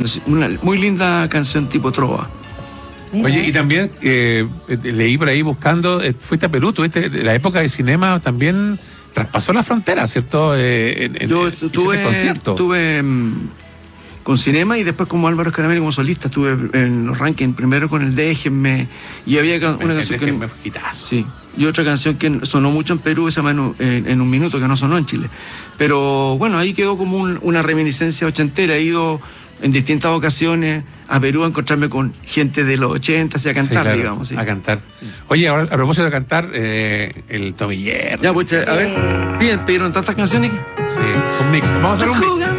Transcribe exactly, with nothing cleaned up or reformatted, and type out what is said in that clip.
una muy linda canción tipo trova. Mira. Oye, y también eh, leí por ahí buscando, eh, fuiste a Perú, tuviste la época de cinema también traspasó la frontera, ¿cierto? Eh, en, en, Yo estuve, estuve um, con cinema y después como Álvaro Escaramelli como solista, estuve en los rankings, primero con el Déjenme, y había una el canción Déjenme que... fue hitazo. Sí, y otra canción que sonó mucho en Perú, esa en, en, en un minuto, que no sonó en Chile. Pero bueno, ahí quedó como un, una reminiscencia ochentera, he ido en distintas ocasiones a Perú a encontrarme con gente de los ochenta y a cantar, sí, claro, digamos. Sí. A cantar. Oye, ahora a propósito de cantar, eh, el Tomiller. Ya, pues, a ver, pidieron tantas canciones. Sí, un mix. Vamos a hacer un mix.